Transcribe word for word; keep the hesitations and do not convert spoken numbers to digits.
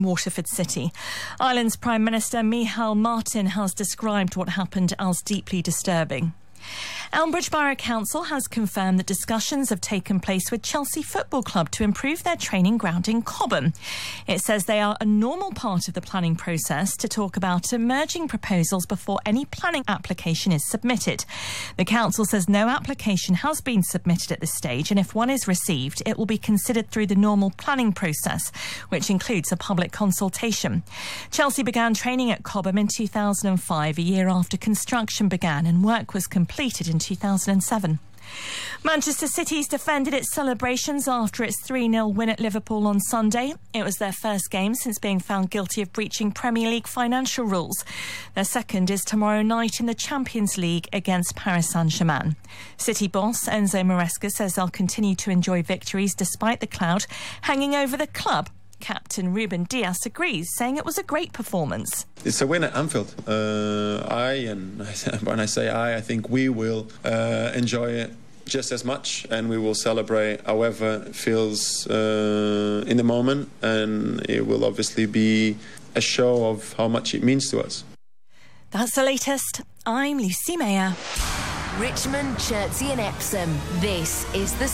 Waterford City. Ireland's Prime Minister Micheál Martin has described what happened as deeply disturbing. Elmbridge Borough Council has confirmed that discussions have taken place with Chelsea Football Club to improve their training ground in Cobham. It says they are a normal part of the planning process to talk about emerging proposals before any planning application is submitted. The council says no application has been submitted at this stage, and if one is received, it will be considered through the normal planning process, which includes a public consultation. Chelsea began training at Cobham in two thousand five, a year after construction began and work was completed in two thousand seven. Manchester City's defended its celebrations after its three nil win at Liverpool on Sunday. It was their first game since being found guilty of breaching Premier League financial rules. Their second is tomorrow night in the Champions League against Paris Saint-Germain. City boss Enzo Maresca says they'll continue to enjoy victories despite the cloud hanging over the club. Captain Ruben Dias agrees, saying it was a great performance. It's a win at Anfield. Uh, I, and when I say I, I think we will uh, enjoy it just as much, and we will celebrate however it feels uh, in the moment, and it will obviously be a show of how much it means to us. That's the latest. I'm Lucy Mayer. Richmond, Chertsey and Epsom. This is the